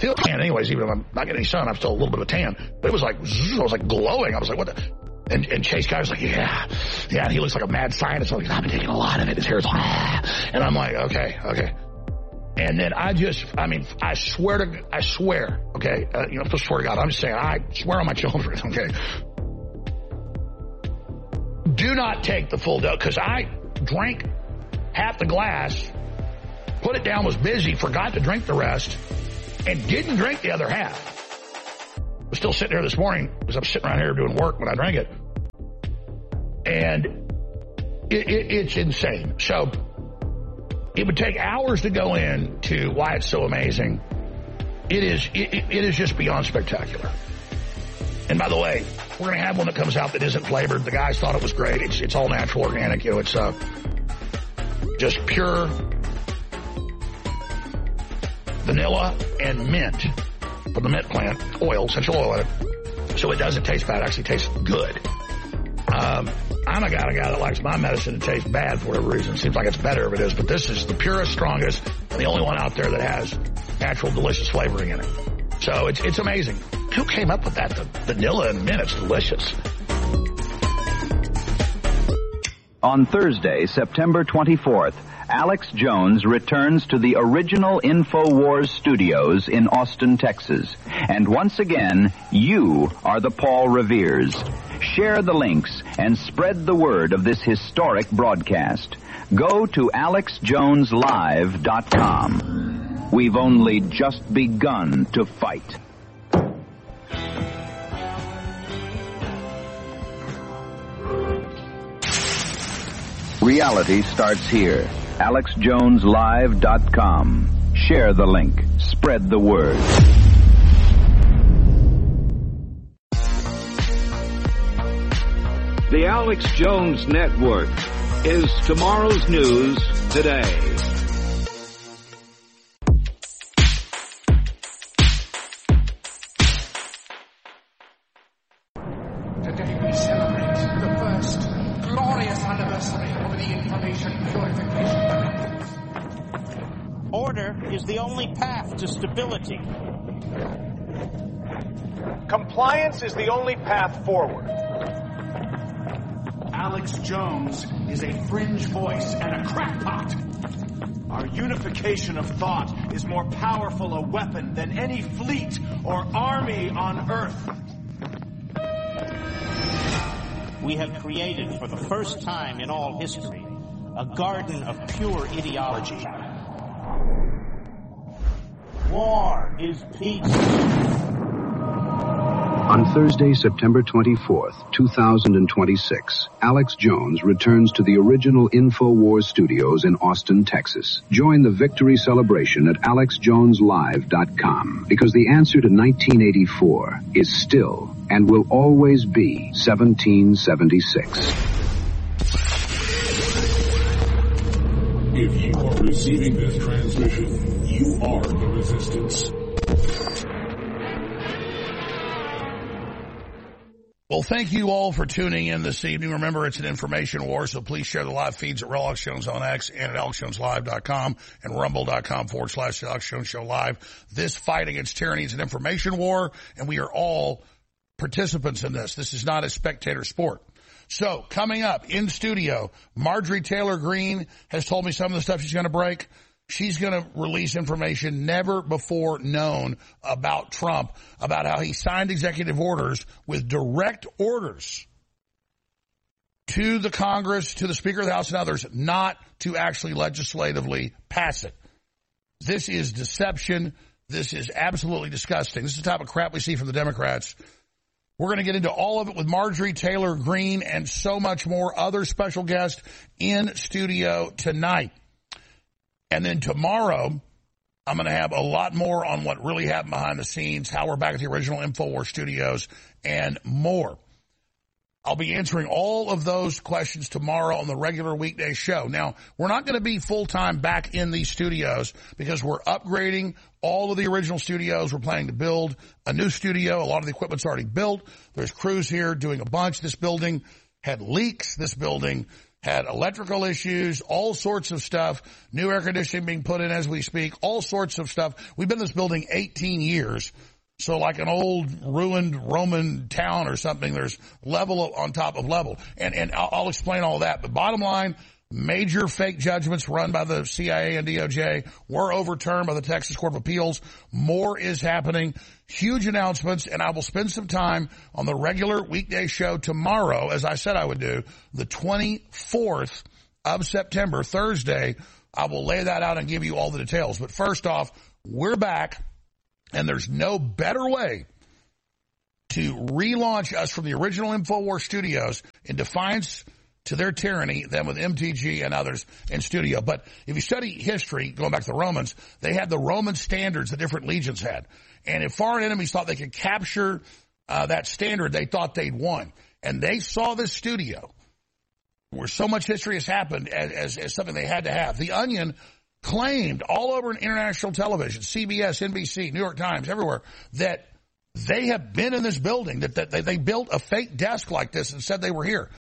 feel tan anyways, even if I'm not getting any sun, I'm still a little bit of a tan. But it was like, I was like glowing. I was like, what the? And Chase Guy was like, yeah. And he looks like a mad scientist. I'm like, I've been taking a lot of it. His hair's like, And I'm like, okay. And then I swear, okay? I swear to God, I'm just saying, I swear on my children, okay? Do not take the full dose, because I drank half the glass, put it down, was busy, forgot to drink the rest, and didn't drink the other half. I was still sitting here this morning, because I'm sitting around here doing work when I drank it. And it's insane. So it would take hours to go into why it's so amazing. It is just beyond spectacular. And by the way, we're going to have one that comes out that isn't flavored. The guys thought it was great. It's all natural, organic. It's just pure vanilla and mint from the mint plant, essential oil in it. So it doesn't taste bad. It actually tastes good. I'm a guy that likes my medicine to taste bad for whatever reason. It seems like it's better if it is, but this is the purest, strongest, and the only one out there that has natural, delicious flavoring in it. So it's amazing. Who came up with that? The vanilla and mint, it's delicious. On Thursday, September 24th, Alex Jones returns to the original InfoWars studios in Austin, Texas. And once again, you are the Paul Reveres. Share the links and spread the word of this historic broadcast. Go to AlexJonesLive.com. We've only just begun to fight. Reality starts here. AlexJonesLive.com. Share the link. Spread the word. The Alex Jones Network is tomorrow's news today. Today we celebrate the first glorious anniversary of the Information Purification Directives. Order is the only path to stability. Compliance is the only path forward. Alex Jones is a fringe voice and a crackpot. Our unification of thought is more powerful a weapon than any fleet or army on Earth. We have created, for the first time in all history, a garden of pure ideology. War is peace. On Thursday, September 24th, 2026, Alex Jones returns to the original InfoWars studios in Austin, Texas. Join the victory celebration at AlexJonesLive.com, because the answer to 1984 is still and will always be 1776. If you are receiving this transmission, you are the Resistance. Well, thank you all for tuning in this evening. Remember, it's an information war, so please share the live feeds at Real Alex Jones on X and at AlexJonesLive.com and Rumble.com/Alex Jones Show Live. This fight against tyranny is an information war, and we are all participants in this. This is not a spectator sport. So, coming up in studio, Marjorie Taylor Greene has told me some of the stuff she's going to break. She's going to release information never before known about Trump, about how he signed executive orders with direct orders to the Congress, to the Speaker of the House and others, not to actually legislatively pass it. This is deception. This is absolutely disgusting. This is the type of crap we see from the Democrats. We're going to get into all of it with Marjorie Taylor Greene and so much more. Other special guests in studio tonight. And then tomorrow, I'm going to have a lot more on what really happened behind the scenes, how we're back at the original InfoWars studios, and more. I'll be answering all of those questions tomorrow on the regular weekday show. Now, we're not going to be full-time back in these studios because we're upgrading all of the original studios. We're planning to build a new studio. A lot of the equipment's already built. There's crews here doing a bunch. This building had leaks. This building had electrical issues, all sorts of stuff, new air conditioning being put in as we speak, all sorts of stuff. We've been in this building 18 years. So like an old ruined Roman town or something, there's level on top of level. And I'll explain all that. But bottom line, major fake judgments run by the CIA and DOJ were overturned by the Texas Court of Appeals. More is happening. Huge announcements, and I will spend some time on the regular weekday show tomorrow, as I said I would do, the 24th of September, Thursday. I will lay that out and give you all the details. But first off, we're back, and there's no better way to relaunch us from the original InfoWars studios in defiance to their tyranny than with MTG and others in studio. But if you study history, going back to the Romans, they had the Roman standards that different legions had. And if foreign enemies thought they could capture that standard, they thought they'd won. And they saw this studio, where so much history has happened, as something they had to have. The Onion claimed all over international television, CBS, NBC, New York Times, everywhere, that they have been in this building, that they built a fake desk like this and said they were here.